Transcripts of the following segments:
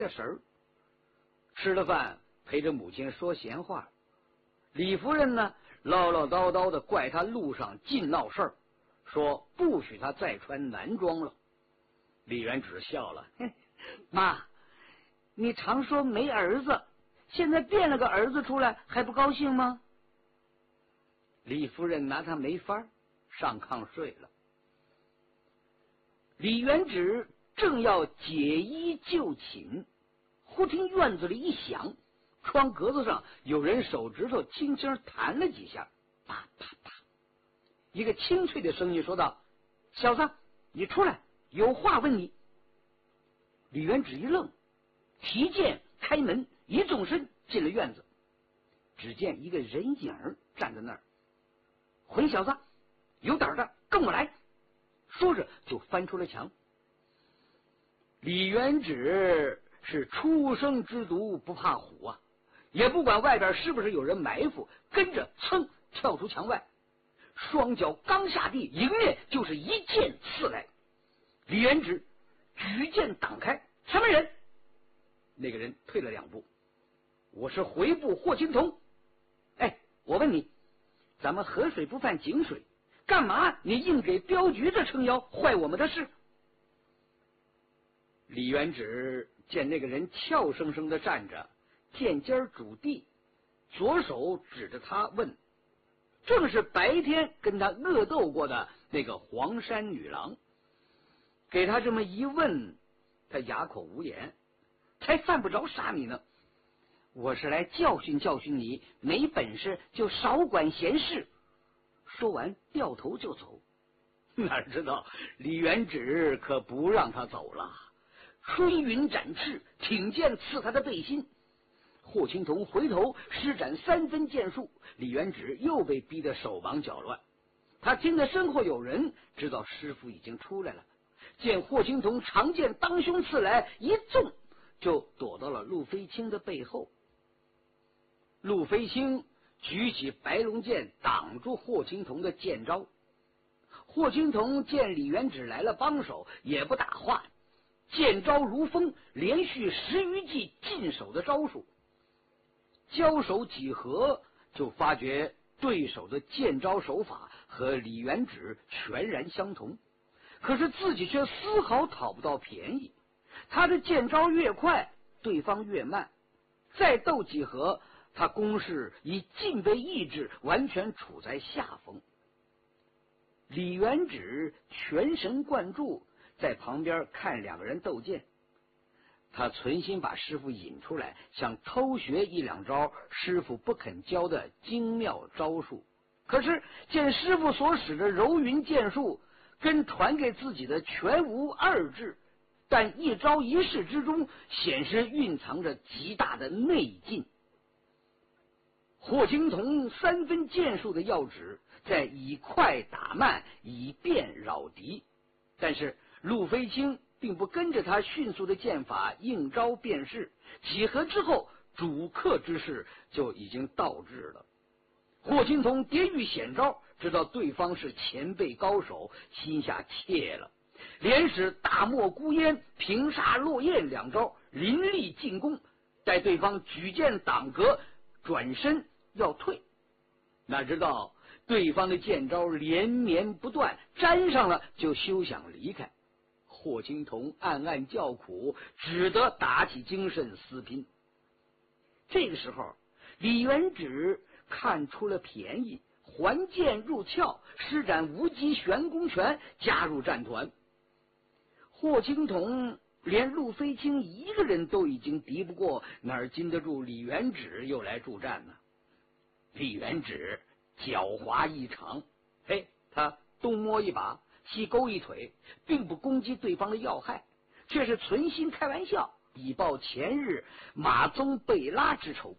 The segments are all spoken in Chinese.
的神儿。吃了饭，陪着母亲说闲话。李夫人呢，唠唠叨叨的怪他路上尽闹事儿，说不许他再穿男装了。李元直笑了，妈，你常说没儿子，现在变了个儿子出来，还不高兴吗？李夫人拿他没法，上炕睡了。李元直正要解衣就寝，忽听院子里一响，窗格子上有人手指头轻轻弹了几下，啪啪啪，一个清脆的声音说道：“小子，你出来，有话问你。”李元直一愣，提剑开门，一纵身进了院子。只见一个人影站在那儿。“混小子，有胆的跟我来！”说着就翻出了墙。李元直是初生之犊不怕虎啊，也不管外边是不是有人埋伏，跟着噌跳出墙外，双脚刚下地，迎面就是一剑刺来。李元直举剑挡开，“什么人？”那个人退了2步，“我是回部霍青桐。哎，我问你，咱们河水不犯井水，干嘛你硬给镖局这撑腰，坏我们的事？”李元直见那个人俏生生的站着，剑尖拄地，左手指着他问，正是白天跟他恶斗过的那个黄山女郎。给他这么一问，他哑口无言，才犯不着杀你呢。我是来教训教训你，没本事就少管闲事。说完掉头就走。哪知道李元直可不让他走了，春云展翅，挺剑刺他的背心。霍青桐回头施展3分剑术，李元直又被逼得手忙脚乱。他听得身后有人，知道师傅已经出来了，见霍青桐长剑当胸刺来，一纵就躲到了陆飞青的背后。陆飞青举起白龙剑挡住霍青桐的剑招。霍青桐见李元直来了帮手，也不打话，剑招如风，连续10余记进手的招数。交手几合，就发觉对手的剑招手法和李元直全然相同，可是自己却丝毫讨不到便宜。他的剑招越快，对方越慢，再斗几合，他攻势已尽被抑制，完全处在下风。李元直全神贯注在旁边看2个人斗剑，他存心把师傅引出来，想偷学1、2招师傅不肯教的精妙招数。可是见师傅所使的柔云剑术跟传给自己的全无二致，但一招一式之中显示蕴藏着极大的内劲。霍青桐3分剑术的要旨在以快打慢，以变扰敌，但是陆飞青并不跟着他迅速的剑法应招变式，几合之后主客之势就已经倒置了。霍青桐跌遇险招，知道对方是前辈高手，心下怯了，连使大漠孤烟、平沙落雁2招凌厉进攻，待对方举剑挡格，转身要退，哪知道对方的剑招连绵不断，沾上了就休想离开。霍青桐暗暗叫苦，只得打起精神厮拼。这个时候李元直看出了便宜，还剑入鞘，施展无极玄功拳，加入战团。霍青桐连陆飞青一个人都已经敌不过，哪经得住李元直又来助战呢？李元直狡猾异常，他东摸一把，西勾一腿，并不攻击对方的要害，却是存心开玩笑，以报前日马宗被拉之仇。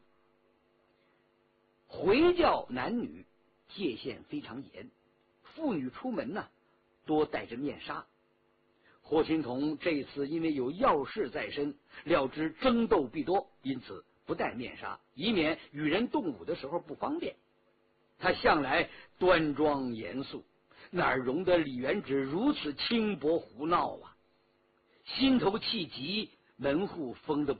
回教男女界限非常严，妇女出门多戴着面纱。霍青桐这次因为有要事在身，料知争斗必多，因此不戴面纱，以免与人动武的时候不方便。他向来端庄严肃，哪容得李元直如此轻薄胡闹啊！心头气急，门户封得